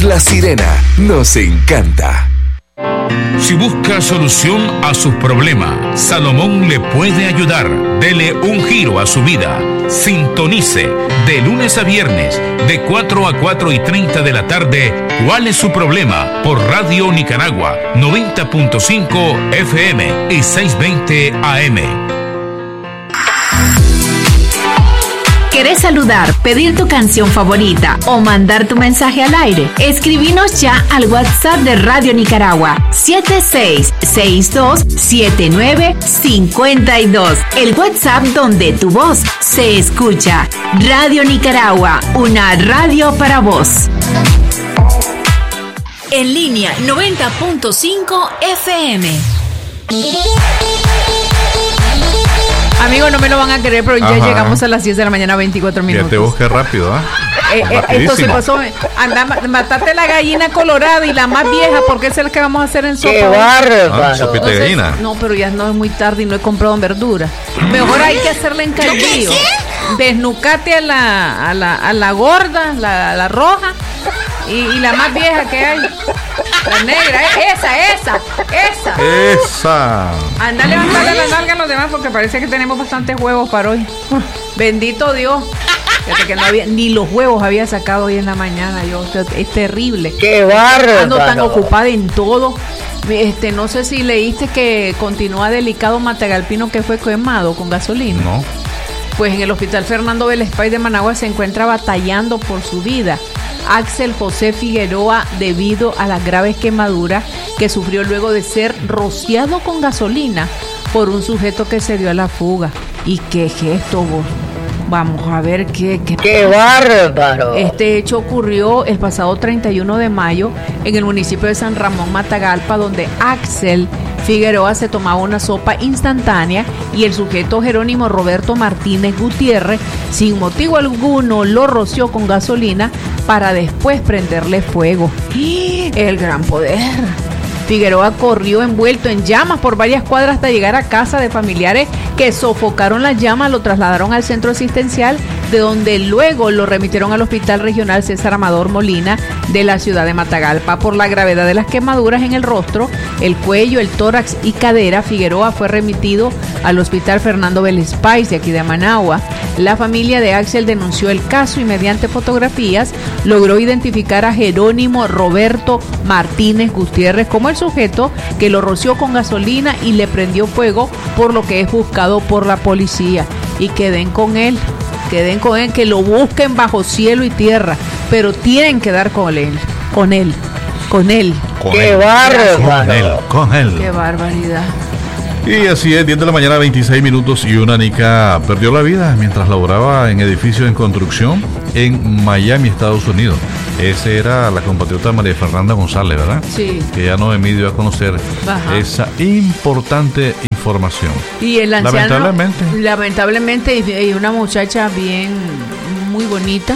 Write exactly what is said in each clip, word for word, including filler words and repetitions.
La Sirena nos encanta. Si busca solución a sus problemas, Salomón le puede ayudar. Dele un giro a su vida. Sintonice de lunes a viernes de cuatro a cuatro y treinta de la tarde. ¿Cuál es su problema? Por Radio Nicaragua noventa punto cinco F M y seiscientos veinte A M. ¿Querés saludar, pedir tu canción favorita o mandar tu mensaje al aire? Escribinos ya al WhatsApp de Radio Nicaragua siete seis seis dos siete nueve cinco dos. El WhatsApp donde tu voz se escucha. Radio Nicaragua, una radio para vos. En línea noventa punto cinco F M. Amigos, no me lo van a creer, pero ya Ajá. llegamos a las diez de la mañana, veinticuatro minutos. Ya te busqué rápido, ¿ah? ¿eh? eh, eh, esto se pasó. Anda, mataste la gallina colorada y la más vieja, porque esa es la que vamos a hacer en sopa. ¡Qué bárbaro! Ah, sopita de gallina. No, pero ya no es muy tarde y no he comprado en verdura. Mejor hay que hacerla en caldillo. Desnucate a la, a la, a la gorda, la, la roja, y, y la más vieja que hay. La negra, ¿eh? esa, esa, esa. Esa. Anda a levantarle la nalga a los demás porque parece que tenemos bastantes huevos para hoy. Bendito Dios. Fíjate que no había, ni los huevos había sacado hoy en la mañana. Yo, es terrible. ¡Qué bárbaro! Ando tan ocupada en todo. Este, no sé si leíste que continúa delicado Matagalpino, que fue quemado con gasolina. No. Pues en el Hospital Fernando Velespay de Managua se encuentra batallando por su vida Axel José Figueroa debido a las graves quemaduras que sufrió luego de ser rociado con gasolina por un sujeto que se dio a la fuga. ¿Y qué gesto, vos? Vamos a ver qué... ¡Qué, qué bárbaro! Este hecho ocurrió el pasado treinta y uno de mayo en el municipio de San Ramón Matagalpa, donde Axel Figueroa se tomaba una sopa instantánea y el sujeto Jerónimo Roberto Martínez Gutiérrez, sin motivo alguno, lo roció con gasolina para después prenderle fuego. ¡El gran poder! Figueroa corrió envuelto en llamas por varias cuadras hasta llegar a casa de familiares que sofocaron las llamas, lo trasladaron al centro asistencial, de donde luego lo remitieron al Hospital Regional César Amador Molina de la ciudad de Matagalpa. Por la gravedad de las quemaduras en el rostro, el cuello, el tórax y cadera, Figueroa fue remitido al Hospital Fernando Velespay de aquí de Managua. La familia de Axel denunció el caso y mediante fotografías logró identificar a Jerónimo Roberto Martínez Gutiérrez como el sujeto que lo roció con gasolina y le prendió fuego, por lo que es buscado por la policía. Y queden con él, queden con él, que lo busquen bajo cielo y tierra, pero tienen que dar con él, con él, con él. Con ¡Qué él. bárbaro! Con él, con él. ¡Qué barbaridad! Y así es, diez de la mañana, veintiséis minutos, y una nica perdió la vida mientras laboraba en edificios en construcción en Miami, Estados Unidos. Esa era la compatriota María Fernanda González, ¿verdad? Sí. Que ya no me dio a conocer Ajá. esa importante información. Y el anciano, lamentablemente. Lamentablemente, y una muchacha bien, muy bonita,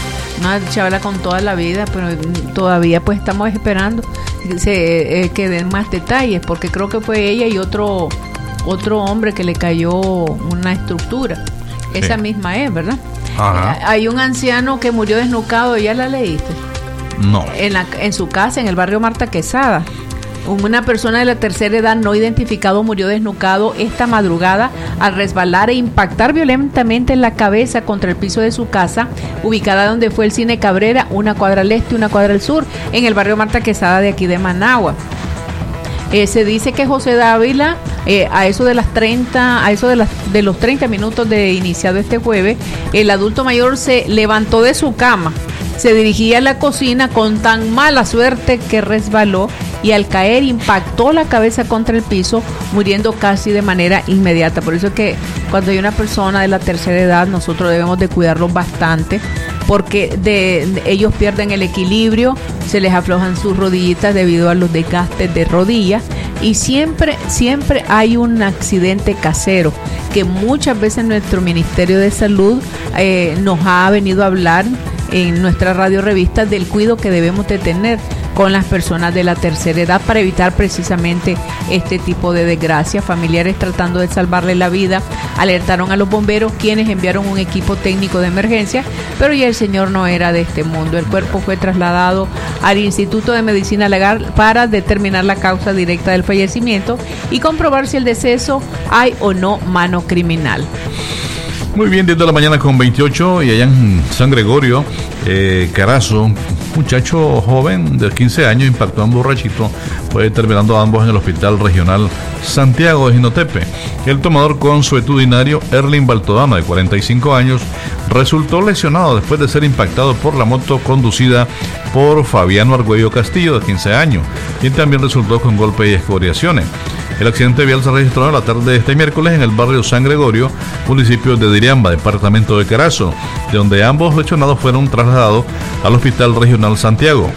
una chavala con toda la vida, pero todavía pues estamos esperando se, eh, que den más detalles, porque creo que fue ella y otro otro hombre que le cayó una estructura. Sí. Esa misma es, ¿verdad? Ajá. Hay un anciano que murió desnucado, ¿ya la leíste? No. En, la, en su casa, en el barrio Marta Quesada. Una persona de la tercera edad no identificado murió desnucado esta madrugada al resbalar e impactar violentamente en la cabeza contra el piso de su casa, ubicada donde fue el Cine Cabrera, una cuadra al este y una cuadra al sur, en el barrio Marta Quesada de aquí de Managua. Eh, se dice que José Dávila, eh, a eso de las treinta, a eso de, las, de los treinta minutos de iniciado este jueves, el adulto mayor se levantó de su cama, se dirigía a la cocina con tan mala suerte que resbaló y al caer impactó la cabeza contra el piso, muriendo casi de manera inmediata. Por eso es que cuando hay una persona de la tercera edad, nosotros debemos de cuidarlos bastante, porque de, de, ellos pierden el equilibrio, se les aflojan sus rodillitas debido a los desgastes de rodillas, y siempre, siempre hay un accidente casero, que muchas veces nuestro Ministerio de Salud eh, nos ha venido a hablar en nuestra radio revista del cuidado que debemos de tener. con las personas de la tercera edad para evitar precisamente este tipo de desgracia. Familiares tratando de salvarle la vida alertaron a los bomberos, quienes enviaron un equipo técnico de emergencia, pero ya el señor no era de este mundo. El cuerpo fue trasladado al Instituto de Medicina Legal para determinar la causa directa del fallecimiento y comprobar si el deceso hay o no mano criminal. Muy bien, diez de la mañana con veintiocho, y allá en San Gregorio, eh, Carazo, un muchacho joven de quince años impactó a un borrachito, fue terminando ambos en el Hospital Regional Santiago de Jinotepe. El tomador consuetudinario Erling Baltodano, de cuarenta y cinco años, resultó lesionado después de ser impactado por la moto conducida por Fabiano Argüello Castillo, de quince años, quien también resultó con golpes y escoriaciones. El accidente vial se registró en la tarde de este miércoles en el barrio San Gregorio, municipio de Diriamba, departamento de Carazo, de donde ambos lesionados fueron trasladados al Hospital Regional Santiago.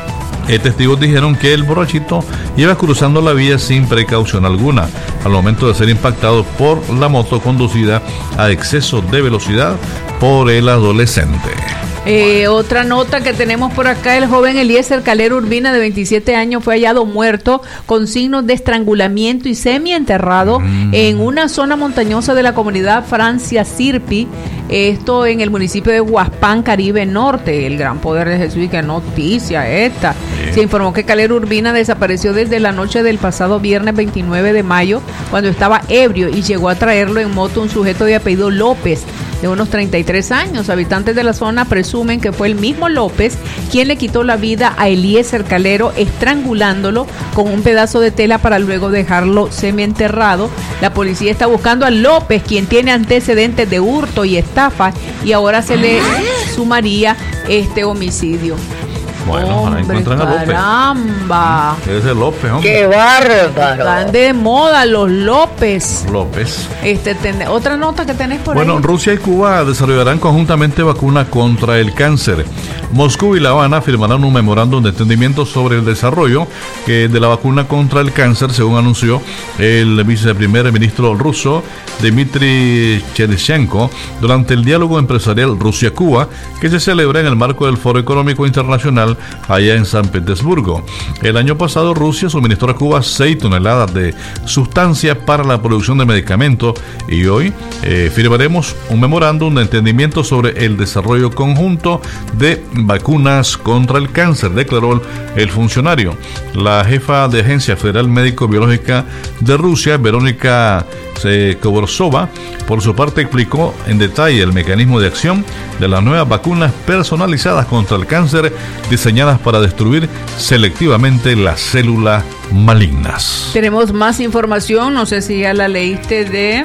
Eh, testigos dijeron que el borrachito iba cruzando la vía sin precaución alguna al momento de ser impactado por la moto conducida a exceso de velocidad por el adolescente. Eh, otra nota que tenemos por acá: el joven Eliezer Calero Urbina, de veintisiete años, fue hallado muerto con signos de estrangulamiento y semienterrado mm. en una zona montañosa de la comunidad Francia Sirpi, esto en el municipio de Huaspán, Caribe Norte. El gran poder de Jesús, y qué noticia esta. Sí. Se informó que Calero Urbina desapareció desde la noche del pasado viernes veintinueve de mayo, cuando estaba ebrio y llegó a traerlo en moto un sujeto de apellido López, de unos treinta y tres años. Habitantes de la zona presumen que fue el mismo López quien le quitó la vida a Eliezer Calero, estrangulándolo con un pedazo de tela para luego dejarlo semienterrado. La policía está buscando a López, quien tiene antecedentes de hurto y estafa, y ahora se le sumaría este homicidio. Bueno, hombre, encuentran a López. Caramba. Es el López, hombre. ¡Qué bárbaro! Están de moda los López. López. Este, ten, otra nota que tenés por bueno, ahí. Bueno, Rusia y Cuba desarrollarán conjuntamente vacuna contra el cáncer. Moscú y La Habana firmarán un memorándum de entendimiento sobre el desarrollo que de la vacuna contra el cáncer, según anunció el viceprimer ministro ruso Dmitry Cheryshenko durante el diálogo empresarial Rusia-Cuba, que se celebra en el marco del Foro Económico Internacional allá en San Petersburgo. El año pasado Rusia suministró a Cuba seis toneladas de sustancias para la producción de medicamentos, y hoy eh, firmaremos un memorándum de entendimiento sobre el desarrollo conjunto de vacunas contra el cáncer, declaró el funcionario. La jefa de Agencia Federal Médico-Biológica de Rusia, Verónica Koborsova, por su parte explicó en detalle el mecanismo de acción de las nuevas vacunas personalizadas contra el cáncer, diseñadas para destruir selectivamente las células malignas. Tenemos más información, no sé si ya la leíste, de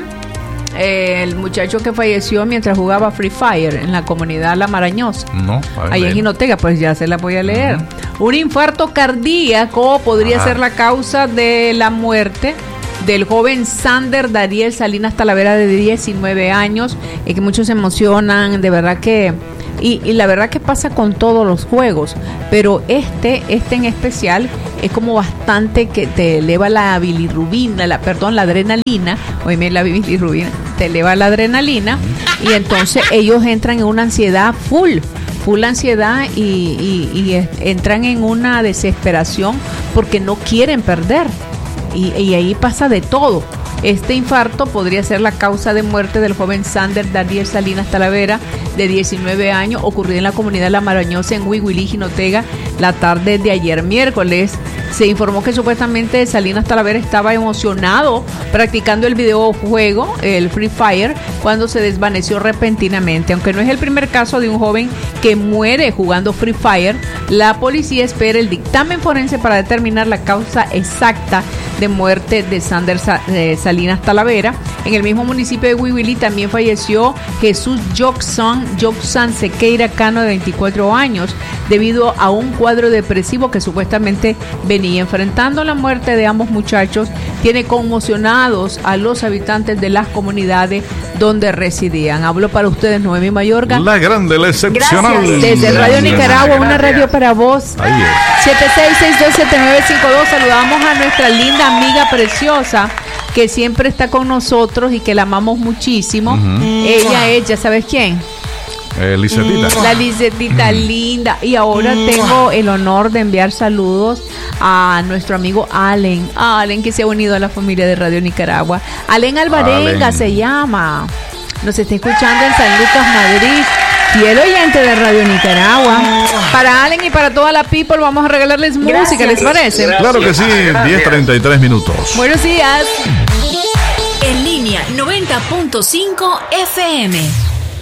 eh, el muchacho que falleció mientras jugaba Free Fire en la comunidad La Marañosa. No, ahí en Jinotega, pues ya se la voy a leer. Uh-huh. Un infarto cardíaco podría ah. ser la causa de la muerte del joven Sander Dariel Salinas Talavera, de diecinueve años, y que muchos se emocionan, de verdad que, y, y la verdad que pasa con todos los juegos, pero este, este en especial es como bastante que te eleva la bilirrubina, la, perdón, la adrenalina, oíme, la bilirrubina, te eleva la adrenalina, y entonces ellos entran en una ansiedad full, full ansiedad y, y, y entran en una desesperación porque no quieren perder. Y, y ahí pasa de todo. Este infarto podría ser la causa de muerte del joven Sander Dariel Salinas Talavera, de diecinueve años, ocurrido en la comunidad La Marañosa, en Huihuilí, Jinotega, la tarde de ayer miércoles. Se informó que supuestamente Salinas Talavera estaba emocionado practicando el videojuego, el Free Fire, cuando se desvaneció repentinamente. Aunque no es el primer caso de un joven que muere jugando Free Fire, la policía espera el dictamen forense para determinar la causa exacta de muerte de Sander Salinas Talavera. En el mismo municipio de Huihuilí también falleció Jesús Joxan, Joxan Sequeira Cano, de veinticuatro años, debido a un cuadro depresivo que supuestamente venía enfrentando. La muerte de ambos muchachos tiene conmocionados a los habitantes de las comunidades donde residían. Hablo para ustedes, Noemi Mayorga. La grande, la excepcional. Gracias. Desde Radio Nicaragua, una radio para vos. siete seis seis dos siete nueve cinco dos. Saludamos a nuestra linda amiga preciosa, que siempre está con nosotros y que la amamos muchísimo. Uh-huh. Ella es, ¿ya sabes quién? Eh, Lisetita. La Lisetita linda. Y ahora tengo el honor de enviar saludos a nuestro amigo Allen. Allen, que se ha unido a la familia de Radio Nicaragua. Allen Alvarenga Allen. se llama. Nos está escuchando en San Lucas, Madrid. Fiel oyente de Radio Nicaragua. Para Allen y para toda la people vamos a regalarles música, ¿les parece? Claro que sí, diez treinta y tres minutos. Buenos días. En línea noventa punto cinco F M.